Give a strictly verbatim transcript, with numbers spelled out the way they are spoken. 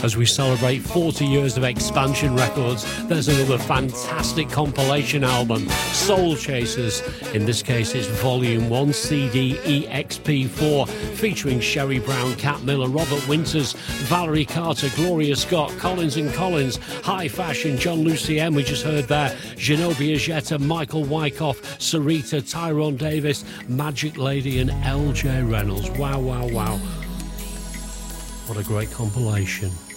As we celebrate forty years of Expansion Records, there's another fantastic compilation album, Soul Chasers. In this case, it's Volume one, C D E X P four, featuring Sherry Brown, Cat Miller, Robert Winters, Valerie Carter, Gloria Scott, Collins and Collins, High Fashion, John Lucien, we just heard there, Zenobia Jetta, Michael Wyckoff, Sarita, Tyrone Davis, Magic Lady and L J Reynolds. Wow, wow, wow. What a great compilation.